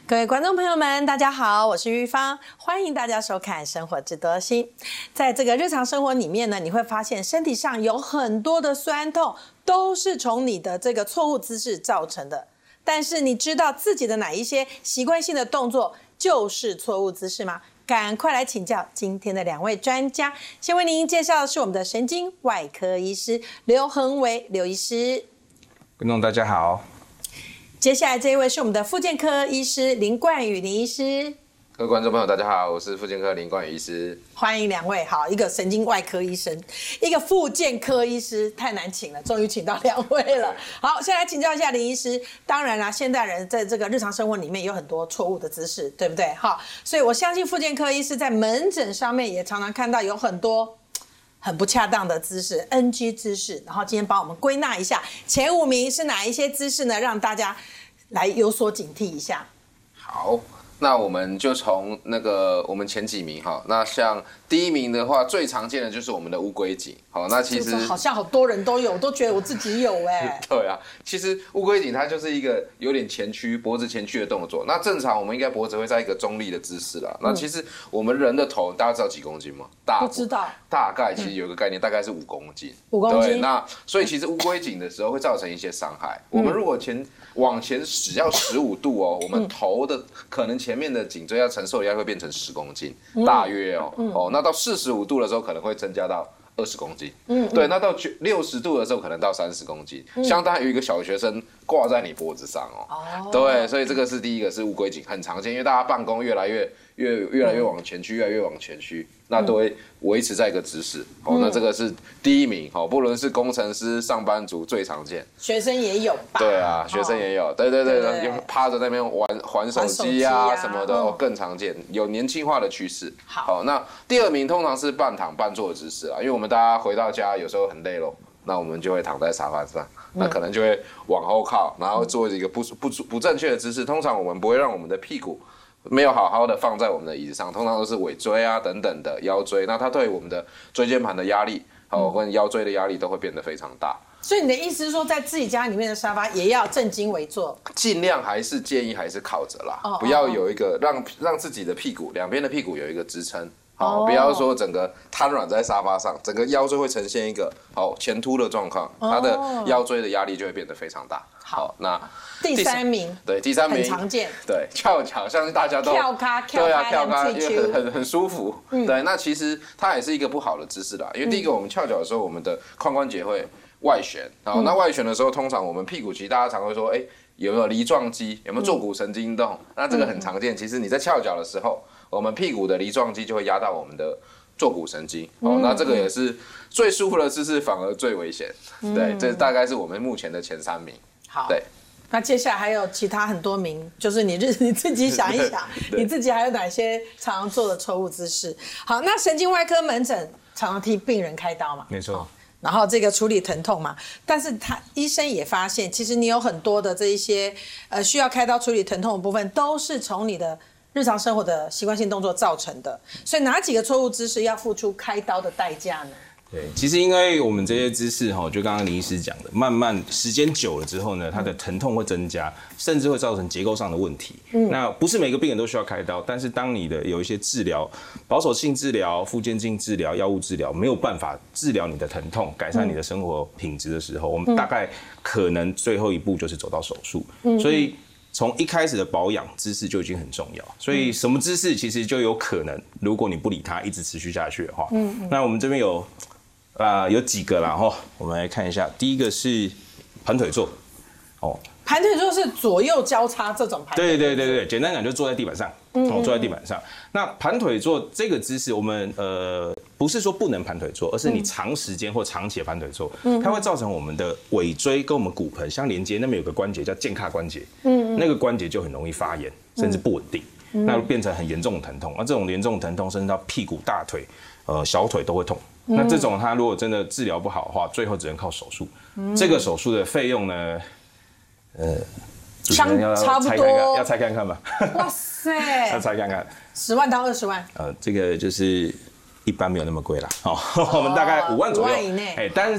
各位观众朋友们，大家好，我是玉芳，欢迎大家收看《生活智多星》。在这个日常生活里面呢，你会发现身体上有很多的酸痛，都是从你的这个错误姿势造成的。但是你知道自己的哪一些习惯性的动作就是错误姿势吗？赶快来请教今天的两位专家。先为您介绍的是我们的神经外科医师刘恒维刘医师。 观众大家好。 接下来这一位是我们的复健科医师林冠宇林医师。 各位观众朋友大家好，我是复健科林冠宇医师。 欢迎两位。好，一个神经外科医生，一个复健科医师，太难请了，终于请到两位了。好，先来请教一下林医师。当然啦，现代人在这个日常生活里面有很多错误的姿势，对不对？好，所以我相信复健科医师在门诊上面也常常看到有很多很不恰当的姿势 NG 姿势，然后今天帮我们归纳一下前5名是哪一些姿势呢，让大家来有所警惕一下。 好，那我们就从我们前几名哈。那像第1名的话，最常见的就是我们的乌龟颈。好，那其实好像好多人都有，我都觉得我自己有对啊，其实乌龟颈它就是一个有点前屈，脖子前屈的动作。那正常我们应该脖子会在一个中立的姿势啦。那其实我们人的头，大家知道几公斤吗？ 不知道。 大概其实有一个概念，大概是5公斤。 5公斤。 对，那所以其实乌龟颈的时候会造成一些伤害。我们如果往前只要15度哦，我们头的可能前面的颈椎要承受的压力会变成10公斤，大约哦。那到45度的时候可能会增加到20公斤，对，那到60度的时候可能到30公斤，相当于一个小学生挂在你脖子上哦。对，所以这个是第一个是乌龟颈，很常见，因为大家办公越来越往前屈，越来越往前屈，那都会维持在一个姿势。那这个是第1名，不论是工程师、上班族最常见， 学生也有吧？ 对啊，学生也有，对，趴着在那边玩手机啊什么的，更常见，有年轻化的趋势。好，那第2名通常是半躺半坐的姿势啊，因为我们大家回到家有时候很累咯，那我们就会躺在沙发上，那可能就会往后靠，然后做一个不正确的姿势。通常我们不会让我们的屁股没有好好的放在我们的椅子上，通常都是尾椎啊等等的腰椎，那它对我们的椎间盘的压力，跟腰椎的压力都会变得非常大。 所以你的意思是说，在自己家里面的沙发也要正襟危坐， 尽量建议还是靠着啦，不要有一个让自己的屁股两边的屁股有一个支撑。不要说整个瘫软在沙发上，整个腰椎会呈现一个前凸的状况，它的腰椎的压力就会变得非常大。好，那第3名， 对，第3名很常见， 对，翘脚，相信大家都跳咖， 对啊，跳咖，因为很舒服。对，那其实它也是一个不好的姿势啦，因为第一个我们翘脚的时候，我们的髋关节会外旋，那外旋的时候，通常我们屁股其实大家常会说，有没有梨状肌，有没有坐骨神经动？那这个很常见。其实你在翘脚的时候，我们屁股的梨状肌就会压到我们的坐骨神经。那这个也是最舒服的姿势，反而最危险。对，这大概是我们目前的前3名。 好， 对。 那接下来还有其他很多名，就是你自己想一想，你自己还有哪些常常做的错误姿势？好，那神经外科门诊常常替病人开刀嘛？ 没错。 然后这个处理疼痛嘛，但是医生也发现，其实你有很多的这一些需要开刀处理疼痛的部分，都是从你的日常生活的习惯性动作造成的。所以哪几个错误姿势要付出开刀的代价呢？ 对，其实因为我们这些姿势就刚刚林医师讲的，慢慢时间久了之后呢，它的疼痛会增加，甚至会造成结构上的问题。那不是每个病人都需要开刀，但是当你的有一些治疗，保守性治疗、复健性治疗、药物治疗没有办法治疗你的疼痛，改善你的生活品质的时候，我们大概可能最后一步就是走到手术。所以从一开始的保养姿势就已经很重要，所以什么姿势其实就有可能，如果你不理它，一直持续下去的话，那我们这边有几个啦，我们来看一下。第一个是盘腿坐， 盘腿坐是左右交叉这种盘腿。 对，简单讲就坐在地板上，坐在地板上。那盘腿坐这个姿势，我们不是说不能盘腿坐，而是你长时间或长期的盘腿坐，它会造成我们的尾椎跟我们骨盆相连接，那边有个关节叫肩胯关节，那个关节就很容易发炎，甚至不稳定，那变成很严重的疼痛。那这种严重的疼痛，甚至到屁股、大腿、小腿都会痛。那这种它如果真的治疗不好的话，最后只能靠手术。这个手术的费用呢， 差不多要猜看看吧。 哇塞！ 要猜看看 ，10万到20万。 这个就是一般没有那么贵啦。我们大概5万左右。 5万以内。 但是